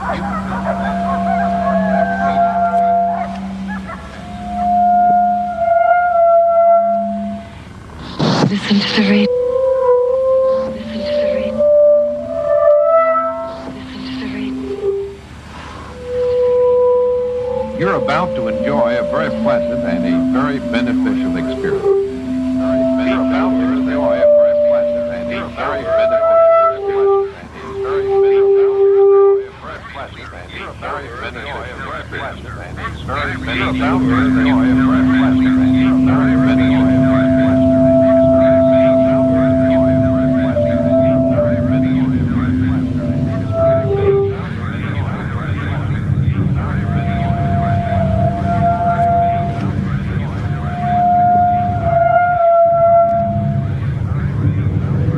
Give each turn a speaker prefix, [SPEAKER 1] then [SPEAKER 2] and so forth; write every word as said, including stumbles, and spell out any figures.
[SPEAKER 1] Listen to the radio. Listen to the radio. Listen to the radio.
[SPEAKER 2] You're about to enjoy a very pleasant and a very beneficial experience. You're about to enjoy a very pleasant and a very beneficial experience. Very beneficial, very pleasant and a very beneficial experience. Very beneficial.